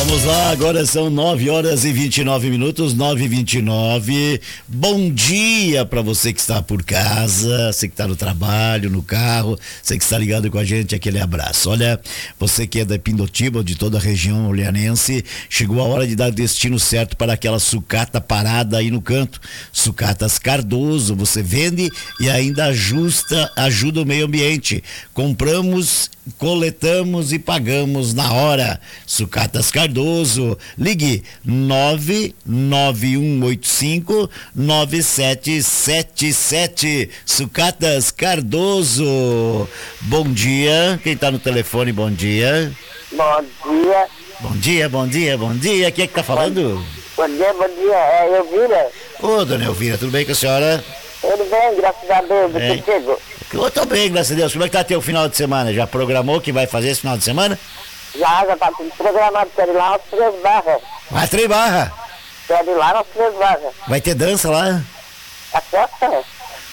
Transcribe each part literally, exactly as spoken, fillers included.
Vamos lá, agora são nove horas e vinte e nove minutos, nove e vinte e nove. Bom dia para você que está por casa, você que está no trabalho, no carro, você que está ligado com a gente, aquele abraço. Olha, você que é da Pindotiba, de toda a região olhanense, chegou a hora de dar destino certo para aquela sucata parada aí no canto. Sucatas Cardoso, você vende e ainda ajusta, ajuda o meio ambiente. Compramos, coletamos e pagamos na hora. Sucatas Cardoso, ligue nove nove um oito cinco nove sete sete sete. Sucatas Cardoso. Bom dia, quem tá no telefone, bom dia. Bom dia. Bom dia, bom dia, bom dia. Quem é que tá falando? Bom dia, bom dia. É Elvira. Ô, dona Elvira, tudo bem com a senhora? Tudo bem, graças a Deus. É. Contigo? Eu tô bem, graças a Deus. Como é que tá teu final de semana? Já programou que vai fazer esse final de semana? Já, já tá tudo programado. Quero ir lá nas Três Barras. Vai Trem Barra. Quero ir lá nas Três Barras. Vai ter dança lá? A festa?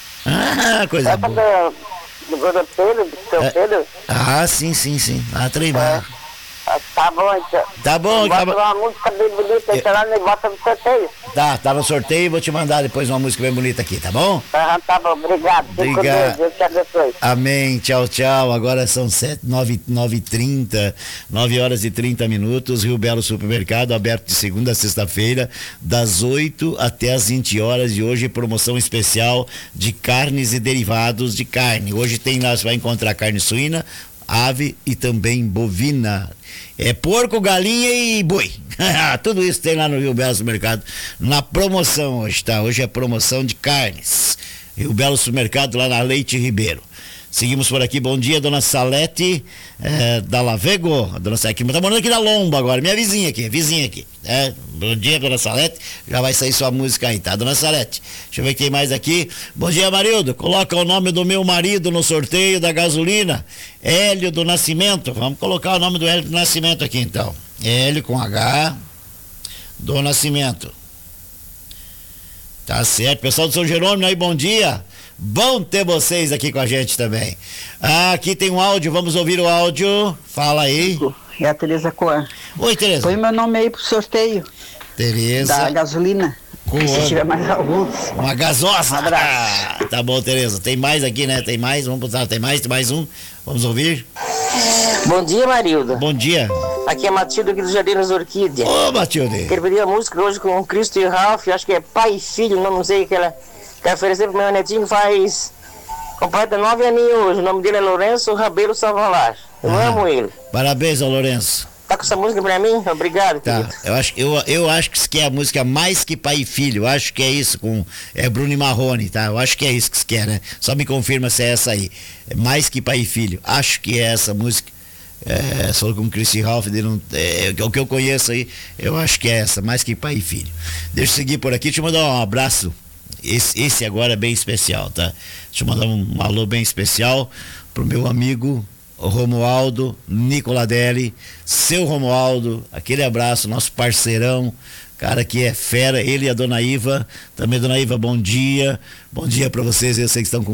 Ah, coisa Festa boa. do, do Bruno Pedro, do seu É. Pedro. Ah, sim, sim, sim. Ah, Trem Barra. Ah, tá bom, então. Tá bom, Bota acaba... uma música bem bonita, então lá no bota no sorteio. Tá, tá no sorteio e vou te mandar depois uma música bem bonita aqui, tá bom? Ah, tá bom, obrigado. Fique com Obrigado. Deus, Deus te abençoe. Amém, tchau, tchau. Agora são sete, nove, nove e trinta, nove horas e trinta minutos. Rio Belo Supermercado, aberto de segunda a sexta-feira, das oito até as vinte horas. E hoje promoção especial de carnes e derivados de carne. Hoje tem lá, você vai encontrar carne suína, ave e também bovina. É porco, galinha e boi. Tudo isso tem lá no Rio Belo Supermercado na promoção hoje, tá? Hoje é promoção de carnes. Rio Belo Supermercado lá na Leite Ribeiro. Seguimos por aqui, bom dia, dona Salete é, da Lavego. A dona Salete tá morando aqui na Lomba agora, minha vizinha aqui, vizinha aqui. É, bom dia, dona Salete. Já vai sair sua música aí, tá, dona Salete? Deixa eu ver quem mais aqui. Bom dia, Marildo. Coloca o nome do meu marido no sorteio da gasolina. Hélio do Nascimento. Vamos colocar o nome do Hélio do Nascimento aqui então. Hélio com H do Nascimento. Tá certo. Pessoal do São Jerônimo aí, bom dia. Bom ter vocês aqui com a gente também. Ah, aqui tem um áudio, vamos ouvir o áudio. Fala aí. É a Tereza Coan. Oi, Tereza. Põe meu nome aí pro sorteio Tereza. da gasolina. Coan. Se tiver mais alguns. Uma gasosa. Um abraço. Ah, tá bom, Tereza. Tem mais aqui, né? Tem mais? Vamos botar, tem mais? Tem mais um? Vamos ouvir? Bom dia, Marilda. Bom dia. Aqui é Matilde aqui do Jardim das Orquídeas. Ô, Matilde. Quero pedir a música hoje com o Cristo e o Ralph, acho que é pai e filho, não, não sei, que ela quer oferecer pro meu netinho, faz completa nove aninhos hoje. O nome dele é Lourenço Rabelo Savalar. Eu Ah. amo ele. Parabéns ao Lourenço. Tá com essa música pra mim? Obrigado, Tá, querido. eu acho, eu, eu acho que isso aqui é a música Mais Que Pai e Filho. Eu acho que é isso, com é Bruno e Marrone, tá? Eu acho que é isso que você quer, né? Só me confirma se é essa aí. É Mais Que Pai e Filho. Acho que é essa música. É, só com o Chris Ralph, dele não, é, o que eu conheço aí, eu acho que é essa, Mais Que Pai e Filho. Deixa eu seguir por aqui, deixa eu mandar um abraço. Esse, esse agora é bem especial, tá? Deixa eu mandar um, um alô bem especial pro meu amigo Romualdo Nicoladelli, seu Romualdo, aquele abraço, nosso parceirão, cara que é fera, ele e a dona Iva, também dona Iva, bom dia, bom dia pra vocês, eu sei que estão com